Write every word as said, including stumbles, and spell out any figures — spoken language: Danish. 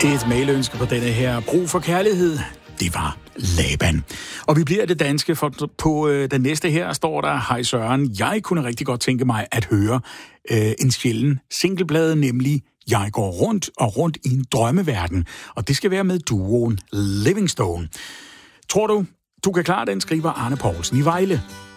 Et mailønske på denne her brug for kærlighed, det var Laban. Og vi bliver det danske, for på øh, den næste her står der: Hej Søren, jeg kunne rigtig godt tænke mig at høre øh, en sjælden singleplade, nemlig Jeg går rundt og rundt i en drømmeverden. Og det skal være med duoen Livingstone. Tror du, du kan klare den, skriver Arne Poulsen i Vejle.